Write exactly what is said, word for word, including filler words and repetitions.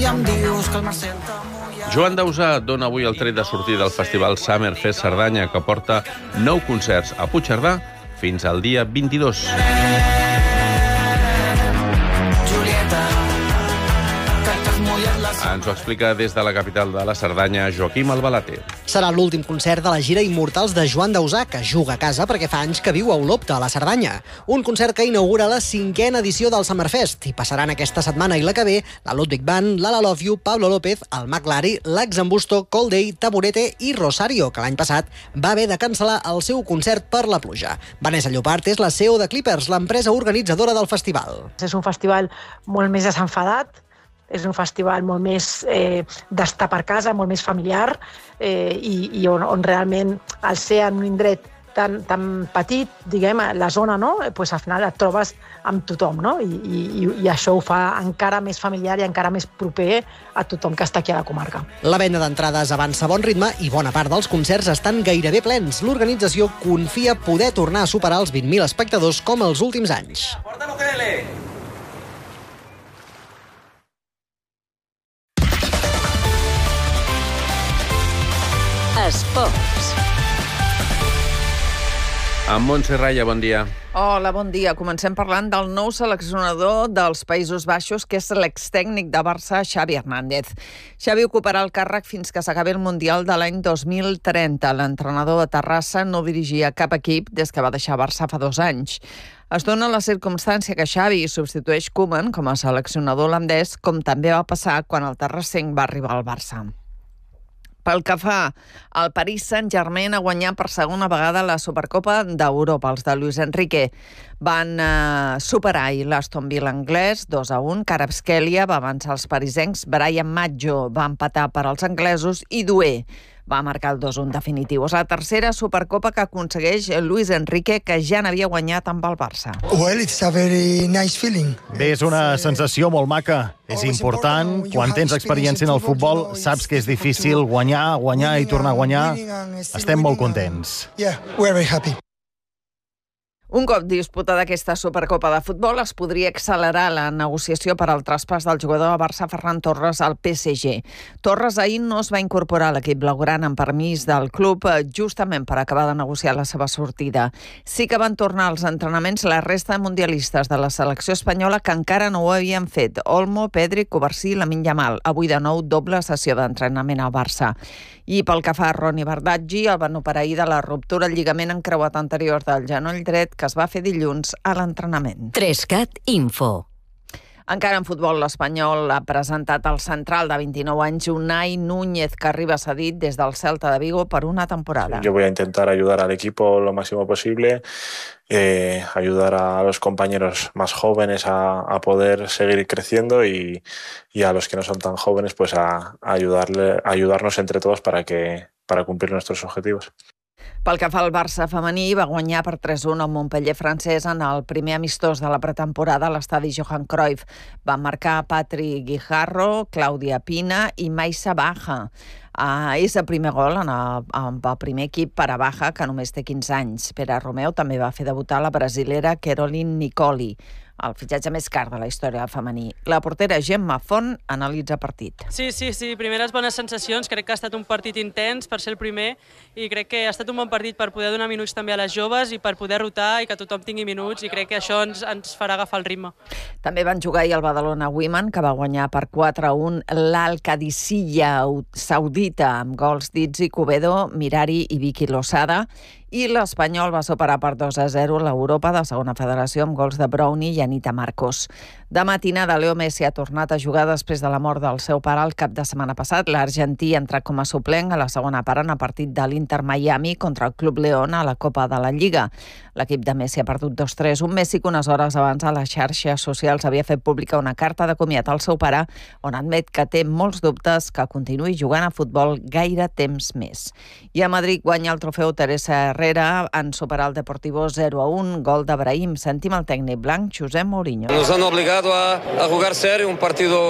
em dius que el Marcel t'ha mullat. Joan Dausà dona avui el tret de sortir del Festival Summer Fest Cerdanya, que porta nou concerts a Puigcerdà fins al dia vint-i-dos. Julieta, que t'has mullat la... Ens ho explica des de la capital de la Cerdanya, Joaquim Albalate. Serà l'últim concert de la gira Immortals de Joan Dausà, que juga a casa perquè fa anys que viu a Olopte, a la Cerdanya. Un concert que inaugura la cinquena edició del Summerfest. Hi passaran aquesta setmana i la que ve la Ludwig Band, l'Ala Love You, Pablo López, el McLary, l'Axambusto, Cold Day, Taburete i Rosario, que l'any passat va haver de cancel·lar el seu concert per la pluja. Vanessa Llopart és la C E O de Clippers, l'empresa organitzadora del festival. És un festival molt més desenfadat, és un festival molt més eh, d'estar per casa, molt més familiar, eh, i, i on, on realment, al ser en un indret tan, tan petit, diguem, la zona, no? Pues al final et trobes amb tothom, no? I, i, i això ho fa encara més familiar i encara més proper a tothom que està aquí a la comarca. La venda d'entrades avança a bon ritme i bona part dels concerts estan gairebé plens. L'organització confia poder tornar a superar els vint mil espectadors com els últims anys. Esports. Amb Montse Raya, bon dia. Hola, bon dia. Comencem parlant del nou seleccionador dels Països Baixos, que és l'extècnic de Barça, Xavi Hernández. Xavi ocuparà el càrrec fins que s'acabi el Mundial de l'any dos mil trenta. L'entrenador de Terrassa no dirigia cap equip des que va deixar Barça fa dos anys. Es dona la circumstància que Xavi substitueix Koeman com a seleccionador holandès, com també va passar quan el terrassenc va arribar al Barça. Pel que fa al Paris Saint-Germain, ha guanyat per segona vegada la Supercopa d'Europa. Els de Luis Enrique van eh, superar ahir l'Aston Villa anglès dos a un. Kvaratskhelia va avançar els parisencs. Brian Maggio va empatar per als anglesos i Doué va marcar el dos a un definitiu. És la tercera Supercopa que aconsegueix Luis Enrique, que ja n'havia guanyat amb el Barça. Well, it's a very nice feeling. Bé, és una sensació molt maca. És important. Quan tens experiència en el futbol, saps que és difícil guanyar, guanyar i tornar a guanyar. Estem molt contents. Yeah, we're very happy. Un cop disputada aquesta Supercopa de futbol, es podria accelerar la negociació per al traspàs del jugador a Barça Ferran Torres al P S G. Torres ahir no es va incorporar a l'equip blaugrana amb permís del club justament per acabar de negociar la seva sortida. Sí que van tornar als entrenaments la resta de mundialistes de la selecció espanyola que encara no ho havien fet. Olmo, Pedri, Covarsí i Lamine Yamal. Avui de nou doble sessió d'entrenament al Barça. I pel que fa a Ronny Bardghji, el van operar ahir de la ruptura al lligament encreuat anterior del genoll dret que es va fer dilluns a l'entrenament. Trescat Info. Encara en futbol, l'Espanyol ha presentat el central de vint-i-nou anys, Unai Núñez, que arriba cedit des del Celta de Vigo per una temporada. Yo voy a intentar ayudar al equipo lo máximo posible, eh, ayudar a los compañeros más jóvenes a, a poder seguir creciendo y, y a los que no son tan jóvenes pues a, a ayudarle, a ayudarnos entre todos para, que, para cumplir nuestros objetivos. Pel que fa al Barça femení, va guanyar per tres a un al Montpellier francès en el primer amistós de la pretemporada a l'estadi Johan Cruyff. Van marcar Patri Guijarro, Clàudia Pina i Maissa Baja. Uh, és el primer gol en el, en el primer equip per a Baja, que només té quinze anys. Pere Romeu també va fer debutar la brasilera Caroline Nicoli, el fitxatge més car de la història femení. La portera Gemma Font analitza partit. Sí, sí, sí, primeres bones sensacions. Crec que ha estat un partit intens per ser el primer i crec que ha estat un bon partit per poder donar minuts també a les joves i per poder rotar i que tothom tingui minuts, i crec que això ens, ens farà agafar el ritme. També van jugar ahir el Badalona Women, que va guanyar per quatre a un l'Al-Qadisiyah saudita amb gols d'Itzi Cubedo, Mirari i Vicky Losada, i l'Espanyol va superar per dos a zero l'Europa de segona federació amb gols de Brownie i Anita Marcos. De matinada, Leo Messi ha tornat a jugar després de la mort del seu pare el cap de setmana passat. L'argentí ha entrat com a suplent a la segona part en el partit de l'Inter Miami contra el Club León a la Copa de la Lliga. L'equip de Messi ha perdut dos a tres. Un Messi que unes hores abans a les xarxes socials havia fet pública una carta de comiat al seu pare on admet que té molts dubtes que continuï jugant a futbol gaire temps més. I a Madrid guanya el trofeu Teresa Herrera en superar el Deportivo zero a un, gol de Brahim. Sentim el tècnic blanc Josep Mourinho. Nos han obligado a, a jugar serio un partido